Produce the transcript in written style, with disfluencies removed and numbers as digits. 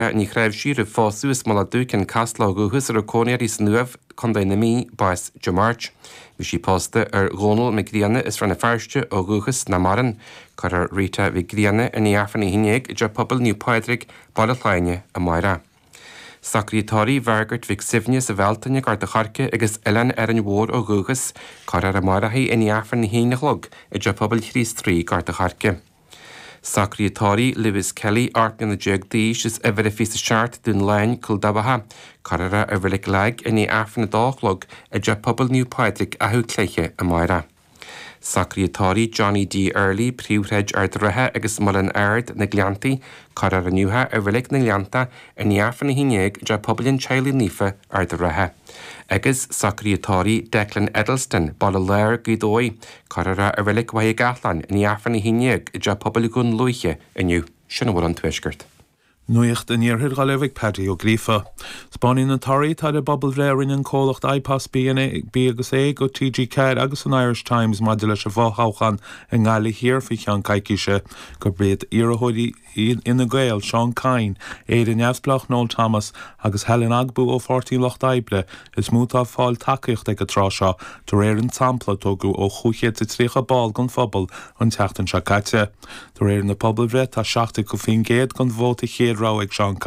ní chraibh siar fásuas má dúcin castlá go husar a cónéir is nuamh condénamí báis de March. Bhí sí posta Ronald me gríanna is ranna fearste ó ruchas na maran, chur Rita bhí gríanna in íafan híineag de pobl New Padraig Ballachláine a Maira. Sacrítárí bhargart bhíh sibhne sa bheltaine gar de charce agus eile ar an mhór ó ruchas chur a Marathaí in íafan híinelog i de pobl Chrís trí gar de charce. Sacrítárí Lewis Kelly art na jeagdíis is ever a fís seart dún lein culdabatha, carara a bhfuil leig in í afna dálog a de pobl New Padraig a thu cléiche a Maira. Sacrítárí Johnny D. Early príomhreid ar druthe agus mar an aird na gliantaí, carara a nniuha a bhfuil na glianta in í afna híineag de pobl in Chailí Nífa ar druthe. Agus Sacrítárí Declan Edelston ball léir gudói, carara a bhfuil waigh gatlan in í afna híineag de pobl gún luiche inniu, sinna bhfuil an tuisgurt. Nuacht in níorthir galibh Paddy ó Grífa. Spáin na tarí tá a bobbal réirinn an cólacht iPass bí agus é go TG Cad agus an Irish Times madile se bháthchan in gála hir fi chean caiiciise go bréad iarthóidí ina gael Sean Kine, Aidan Neafsblach Noel Thomas agus Helen Agbu ó 14 Locht Aible is mútá fáil takeíocht ag a tráseo do réir an sampla tógu ó chuchéad sa trícha ball gon fphobal an teachtan se caite. Do réir na pobl bhre tá 7 go fin géad gon bhóta chéad rá ag Sean